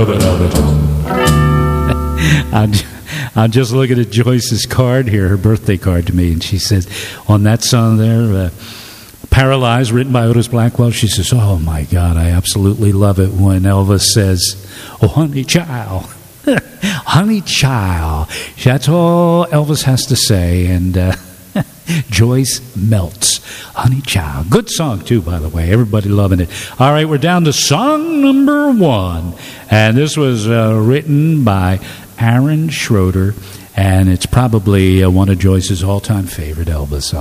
I'm just looking at Joyce's card here, her birthday card to me, and she says, on that song there, Paralyzed, written by Otis Blackwell, she says, oh my God, I absolutely love it when Elvis says, oh honey child, honey child. That's all Elvis has to say, and Joyce melts. Honey child. Good song too, by the way. Everybody loving it. All right, we're down to song number 1, and this was written by Aaron Schroeder, and it's probably one of Joyce's all-time favorite Elvis songs.